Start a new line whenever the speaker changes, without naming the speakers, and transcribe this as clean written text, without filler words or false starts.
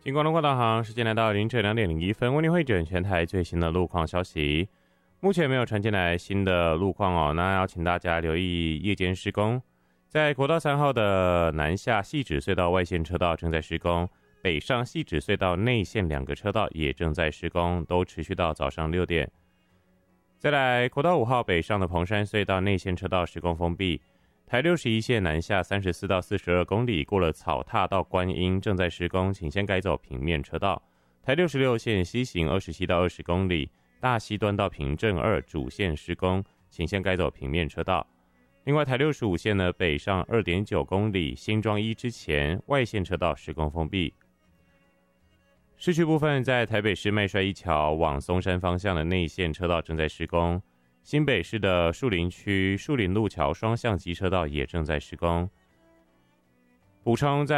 金光龙导航时间来到凌晨2点01分，为您汇整全台最新的路况消息。目前没有传进来新的路况哦，那要请大家留意夜间施工。在国道3号的南下汐止隧道外线车道正在施工，北上汐止隧道内线2个车道也正在施工，都持续到早上6点。再来，国道5号北上的彭山隧道内线车道施工封闭。台61线南下34到42公里，过了草踏到观音正在施工，请先改走平面车道。台66线西行27到20公里，大溪端到平镇2主线施工，请先改走平面车道。另外，台65线呢北上 2.9 公里，新庄1之前外线车道施工封闭。市区部分，在台北市麦帅一桥往松山方向的内线车道正在施工。新北市的树林区树林路桥双向机车道也正在施工。补充在